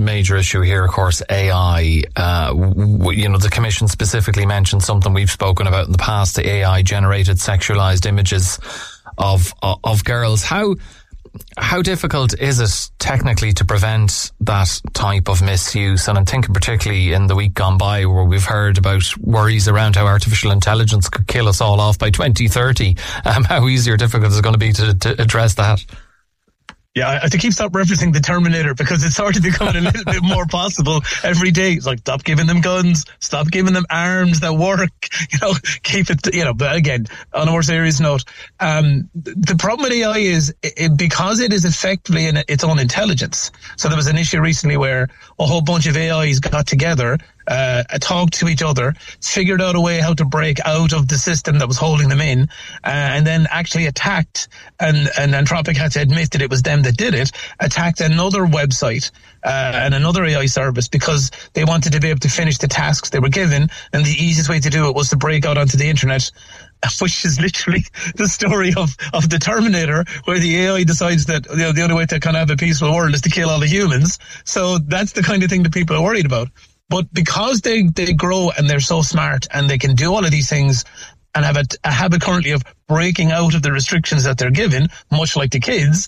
major issue here, of course, AI. The Commission specifically mentioned something we've spoken about in the past, the AI-generated sexualised images of girls. How difficult is it technically to prevent that type of misuse? And I'm thinking particularly in the week gone by where we've heard about worries around how artificial intelligence could kill us all off by 2030. How easy or difficult is it going to be to address that? Yeah, I have to stop referencing the Terminator because it's sort of becoming a little bit more possible every day. It's like, stop giving them guns, stop giving them arms that work, keep it, but again, on a more serious note, the problem with AI is because it is effectively in its own intelligence. So there was an issue recently where a whole bunch of AIs got together, talked to each other, figured out a way how to break out of the system that was holding them in, and then actually attacked, and Anthropic had to admit that it was them that did it, attacked another website and another AI service because they wanted to be able to finish the tasks they were given, and the easiest way to do it was to break out onto the internet, which is literally the story of the Terminator, where the AI decides that the only way to kind of have a peaceful world is to kill all the humans. So that's the kind of thing that people are worried about. But because they grow and they're so smart and they can do all of these things and have a habit currently of breaking out of the restrictions that they're given, much like the kids,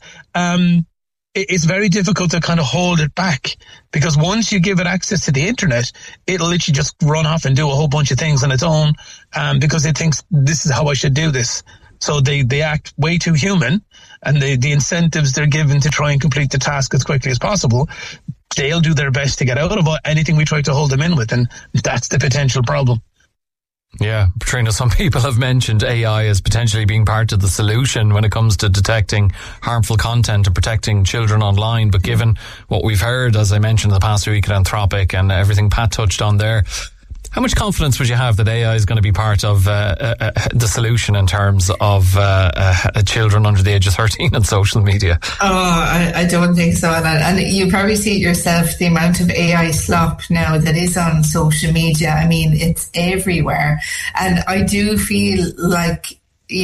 it's very difficult to kind of hold it back, because once you give it access to the internet, it'll literally just run off and do a whole bunch of things on its own, because it thinks this is how I should do this. So they act way too human, and the incentives they're given to try and complete the task as quickly as possible, they'll do their best to get out of anything we try to hold them in with, and that's the potential problem. Yeah, Patrina, some people have mentioned AI as potentially being part of the solution when it comes to detecting harmful content and protecting children online. But given what we've heard, as I mentioned, the past week at Anthropic and everything Pat touched on there, how much confidence would you have that AI is going to be part of the solution in terms of children under the age of 13 on social media? I don't think so. And you probably see it yourself, the amount of AI slop now that is on social media. I mean, it's everywhere. And I do feel like,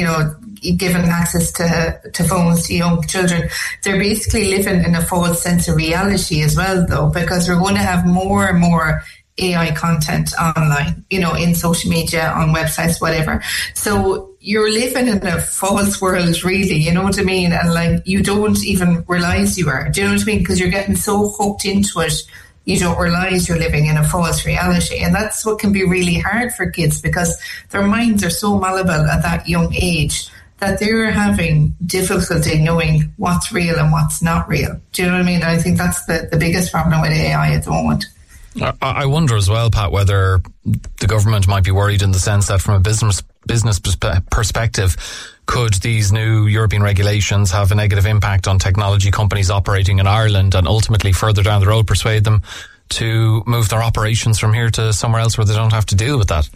given access to phones to young children, they're basically living in a false sense of reality as well, though, because we're going to have more and more AI content online, in social media, on websites, whatever. So you're living in a false world, really, you know what I mean? And you don't even realise you are. Do you know what I mean? Because you're getting so hooked into it, you don't realise you're living in a false reality. And that's what can be really hard for kids, because their minds are so malleable at that young age that they're having difficulty knowing what's real and what's not real. Do you know what I mean? And I think that's the biggest problem with AI at the moment. I wonder as well, Pat, whether the government might be worried in the sense that from a business perspective, could these new European regulations have a negative impact on technology companies operating in Ireland, and ultimately further down the road persuade them to move their operations from here to somewhere else where they don't have to deal with that?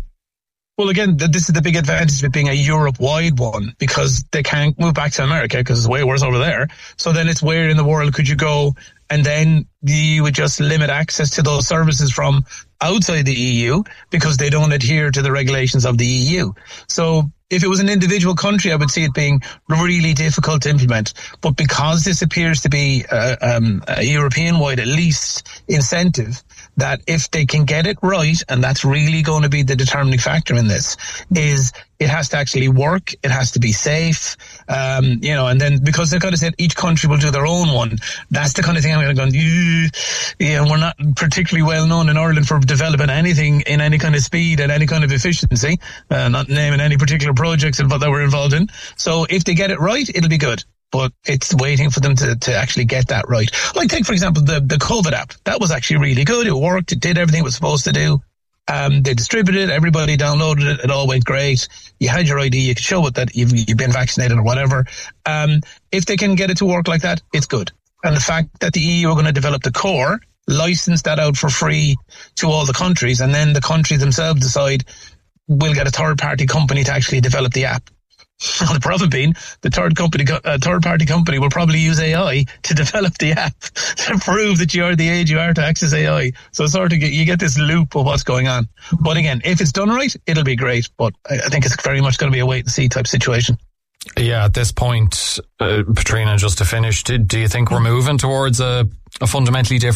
Well, again, this is the big advantage of it being a Europe-wide one, because they can't move back to America because it's way worse over there. So then it's where in the world could you go, and then you would just limit access to those services from outside the EU because they don't adhere to the regulations of the EU. So if it was an individual country, I would see it being really difficult to implement. But because this appears to be a European-wide, at least, incentive, that if they can get it right, and that's really going to be the determining factor in this, is it has to actually work, it has to be safe, and then because they kind of said each country will do their own one, that's the kind of thing I'm going to go, we're not particularly well known in Ireland for developing anything in any kind of speed and any kind of efficiency, not naming any particular projects that we're involved in. So if they get it right, it'll be good. But it's waiting for them to actually get that right. Like, take, for example, the COVID app. That was actually really good. It worked. It did everything it was supposed to do. They distributed it. Everybody downloaded it. It all went great. You had your ID. You could show it that you've been vaccinated or whatever. If they can get it to work like that, it's good. And the fact that the EU are going to develop the core, license that out for free to all the countries, and then the countries themselves decide we'll get a third-party company to actually develop the app. The problem being, the third-party company will probably use AI to develop the app to prove that you are the age you are to access AI. So sort of you get this loop of what's going on. But again, if it's done right, it'll be great. But I think it's very much going to be a wait-and-see type situation. Yeah, at this point, Patrina, just to finish, do you think we're moving towards a fundamentally different